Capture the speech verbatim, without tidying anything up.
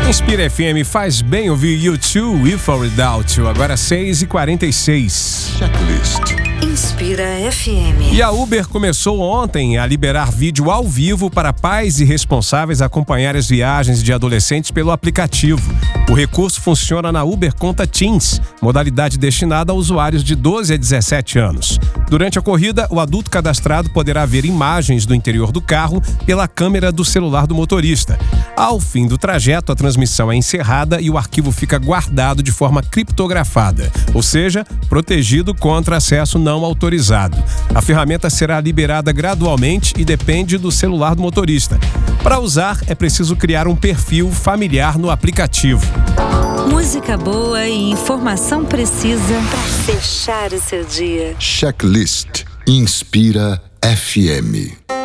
Inspira F M, faz bem ouvir U dois, With or Without You. Agora seis e quarenta e seis. Checklist. Inspira F M. E a Uber começou ontem a liberar vídeo ao vivo para pais e responsáveis acompanhar as viagens de adolescentes pelo aplicativo. O recurso funciona na Uber Conta Teens, modalidade destinada a usuários de doze a dezessete anos. Durante a corrida, o adulto cadastrado poderá ver imagens do interior do carro pela câmera do celular do motorista. Ao fim do trajeto, a transmissão é encerrada e o arquivo fica guardado de forma criptografada, ou seja, protegido contra acesso não autorizado. A ferramenta será liberada gradualmente e depende do celular do motorista. Para usar, é preciso criar um perfil familiar no aplicativo. Música boa e informação precisa para fechar o seu dia. Checklist. Inspira F M.